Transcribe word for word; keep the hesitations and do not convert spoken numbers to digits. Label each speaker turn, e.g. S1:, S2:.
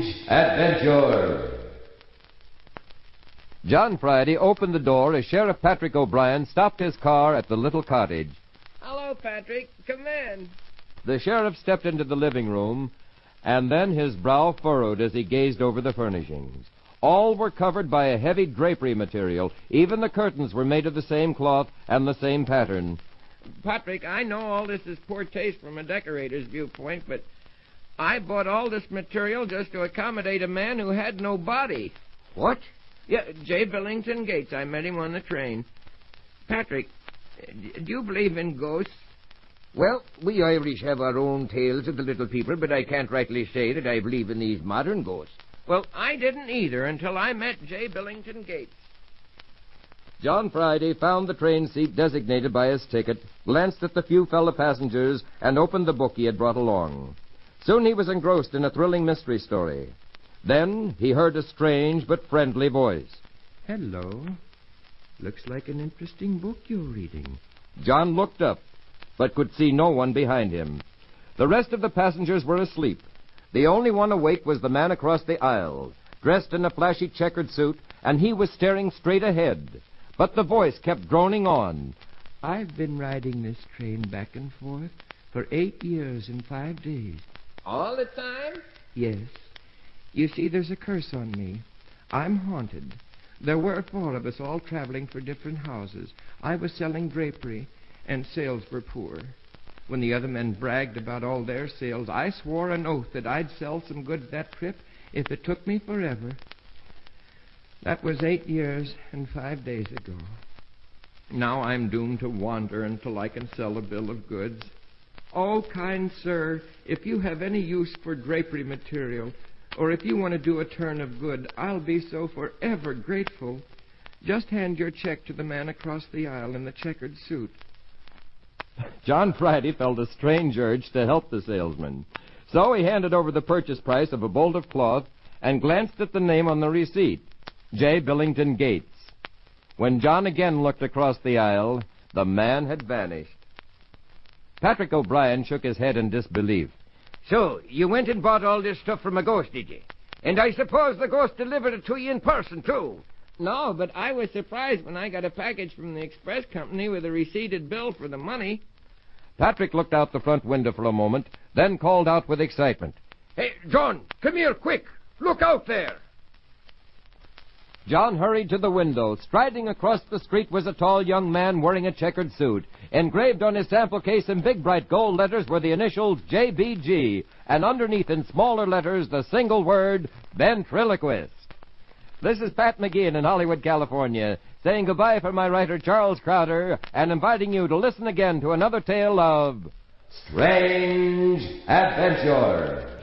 S1: Strange Adventure.
S2: John Friday opened the door as Sheriff Patrick O'Brien stopped his car at the little cottage.
S3: Hello, Patrick. Come in.
S2: The sheriff stepped into the living room, and then his brow furrowed as he gazed over the furnishings. All were covered by a heavy drapery material. Even the curtains were made of the same cloth and the same pattern.
S3: Patrick, I know all this is poor taste from a decorator's viewpoint, but I bought all this material just to accommodate a man who had no body.
S1: What?
S3: Yeah, J. Billington Gates. I met him on the train. Patrick, do you believe in ghosts?
S1: Well, we Irish have our own tales of the little people, but I can't rightly say that I believe in these modern ghosts.
S3: Well, I didn't either until I met J. Billington Gates.
S2: John Friday found the train seat designated by his ticket, glanced at the few fellow passengers, and opened the book he had brought along. Soon he was engrossed in a thrilling mystery story. Then he heard a strange but friendly voice.
S3: Hello. Looks like an interesting book you're reading.
S2: John looked up, but could see no one behind him. The rest of the passengers were asleep. The only one awake was the man across the aisle, dressed in a flashy checkered suit, and he was staring straight ahead. But the voice kept droning on.
S3: I've been riding this train back and forth for eight years and five days.
S1: All the time?
S3: Yes. You see, there's a curse on me. I'm haunted. There were four of us all traveling for different houses. I was selling drapery, and sales were poor. When the other men bragged about all their sales, I swore an oath that I'd sell some goods that trip if it took me forever. That was eight years and five days ago. Now I'm doomed to wander until I can sell a bill of goods. Oh, kind sir, if you have any use for drapery material, or if you want to do a turn of good, I'll be so forever grateful. Just hand your check to the man across the aisle in the checkered suit.
S2: John Friday felt a strange urge to help the salesman. So he handed over the purchase price of a bolt of cloth and glanced at the name on the receipt, J. Billington Gates. When John again looked across the aisle, the man had vanished. Patrick O'Brien shook his head in disbelief.
S1: So, you went and bought all this stuff from a ghost, did you? And I suppose the ghost delivered it to you in person, too.
S3: No, but I was surprised when I got a package from the express company with a receipted bill for the money.
S2: Patrick looked out the front window for a moment, then called out with excitement.
S1: Hey, John, come here, quick. Look out there.
S2: John hurried to the window. Striding across the street was a tall young man wearing a checkered suit. Engraved on his sample case in big bright gold letters were the initials J B G, and underneath in smaller letters the single word, Ventriloquist. This is Pat McGeehan in Hollywood, California, saying goodbye for my writer Charles Crowder and inviting you to listen again to another tale of Strange Adventure.